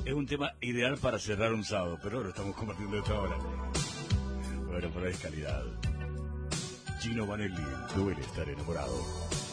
Es un tema ideal para cerrar un sábado, pero lo estamos compartiendo esta hora. Bueno, pero es calidad. Gino Vanelli, duele estar enamorado.